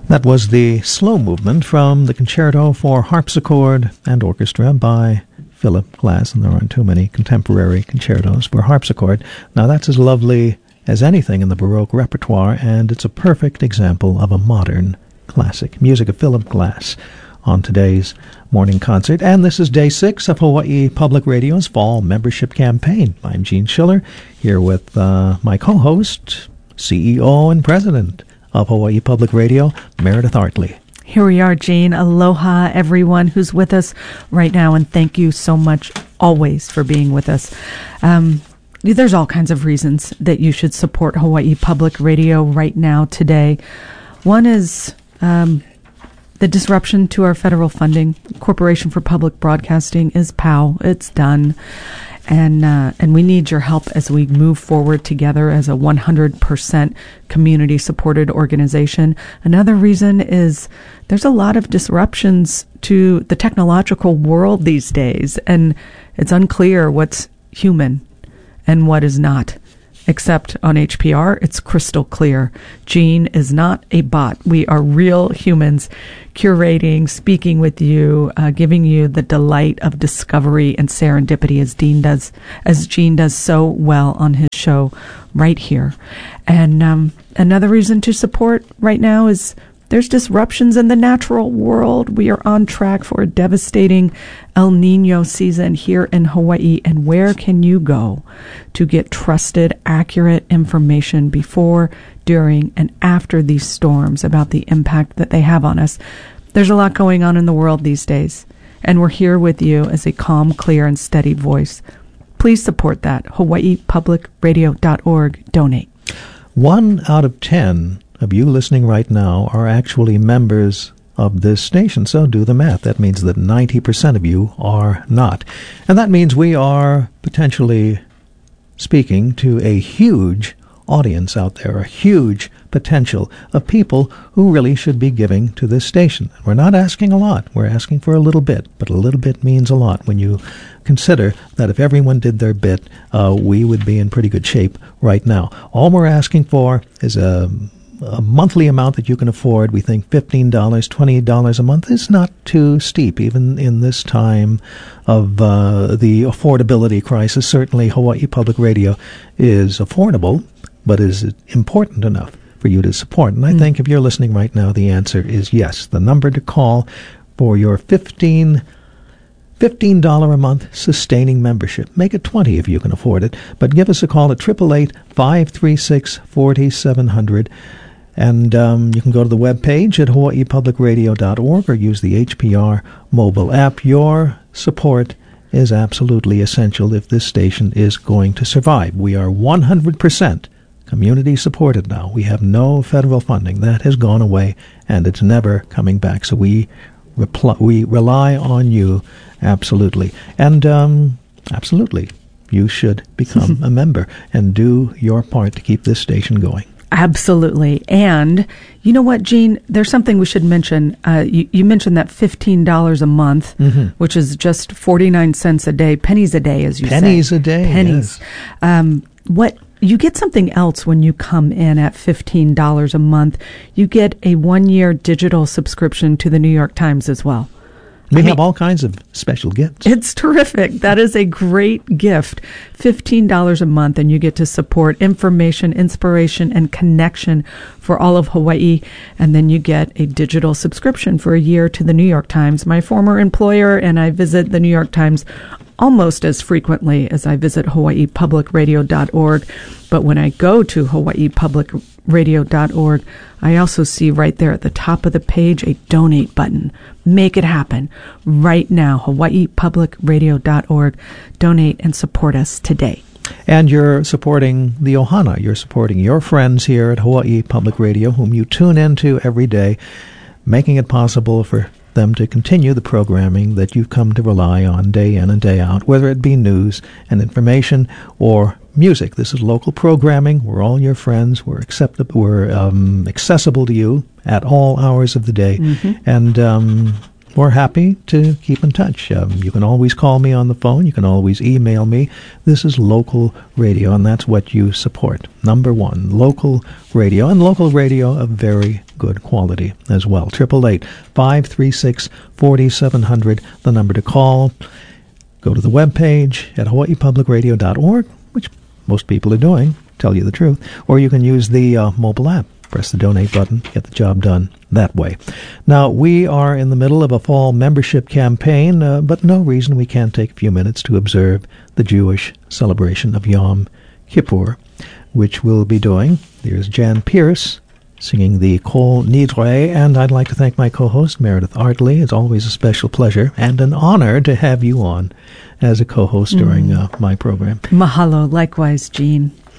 That was the slow movement from the Concerto for Harpsichord and Orchestra by Philip Glass, and there aren't too many contemporary concertos for harpsichord. Now that's as lovely as anything in the Baroque repertoire, and it's a perfect example of a modern classic. Music of Philip Glass on today's morning concert. And this is day 6 of Hawaii Public Radio's fall membership campaign. I'm Gene Schiller, here with my co-host, CEO and President of Hawaii Public Radio, Meredith Hartley. Here we are, Gene. Aloha, everyone who's with us right now, and thank you so much always for being with us. There's all kinds of reasons that you should support Hawaii Public Radio right now today. One is the disruption to our federal funding. Corporation for Public Broadcasting is POW. It's done. And we need your help as we move forward together as a 100% community-supported organization. Another reason is there's a lot of disruptions to the technological world these days, and it's unclear what's human and what is not. Except on HPR, it's crystal clear. Gene is not a bot. We are real humans curating, speaking with you, giving you the delight of discovery and serendipity as Gene does so well on his show right here. And another reason to support right now is there's disruptions in the natural world. We are on track for a devastating El Nino season here in Hawaii. And where can you go to get trusted, accurate information before, during, and after these storms about the impact that they have on us? There's a lot going on in the world these days, and we're here with you as a calm, clear, and steady voice. Please support that. HawaiiPublicRadio.org. Donate. 1 out of 10 of you listening right now are actually members of this station, so do the math. That means that 90% of you are not. And that means we are potentially speaking to a huge audience out there, a huge potential of people who really should be giving to this station. We're not asking a lot. We're asking for a little bit, but a little bit means a lot when you consider that if everyone did their bit, we would be in pretty good shape right now. All we're asking for is a monthly amount that you can afford. We think $15, $20 a month is not too steep, even in this time of the affordability crisis. Certainly, Hawaii Public Radio is affordable, but is it important enough for you to support? And I think if you're listening right now, the answer is yes. The number to call for your $15 a month sustaining membership. Make it $20 if you can afford it, but give us a call at 888-536-4700. And you can go to the webpage at hawaiipublicradio.org or use the HPR mobile app. Your support is absolutely essential if this station is going to survive. We are 100% community supported now. We have no federal funding. That has gone away, and it's never coming back. So we rely on you absolutely. And absolutely, you should become a member and do your part to keep this station going. Absolutely. And you know what, Gene? There's something we should mention. You mentioned that $15 a month, which is just 49 cents a day, pennies a day, as you say. Pennies a day, pennies. Yes. You get something else when you come in at $15 a month. You get a 1-year digital subscription to the New York Times as well. We have all kinds of special gifts. It's terrific. That is a great gift. $15 a month, and you get to support information, inspiration, and connection for all of Hawaii. And then you get a digital subscription for a year to the New York Times, my former employer, and I visit the New York Times almost as frequently as I visit HawaiiPublicRadio.org. But when I go to HawaiiPublicRadio.org, I also see right there at the top of the page a donate button. Make it happen right now. HawaiiPublicRadio.org. Donate and support us today. And you're supporting the Ohana. You're supporting your friends here at Hawaii Public Radio, whom you tune into every day, making it possible for them to continue the programming that you've come to rely on day in and day out, whether it be news and information or music. This is local programming. We're all your friends. We're accessible to you at all hours of the day. And we're happy to keep in touch. You can always call me on the phone. You can always email me. This is local radio, and that's what you support. Number one, local radio, and local radio of very good quality as well. 888-536-4700, the number to call. Go to the webpage at hawaiipublicradio.org, which most people are doing, tell you the truth, or you can use the mobile app. Press the donate button, get the job done that way. Now, we are in the middle of a fall membership campaign, but no reason we can't take a few minutes to observe the Jewish celebration of Yom Kippur, which we'll be doing. There's Jan Pierce singing the Kol Nidre, and I'd like to thank my co-host, Meredith Artley. It's always a special pleasure and an honor to have you on as a co-host during my program. Mahalo. Likewise, Gene.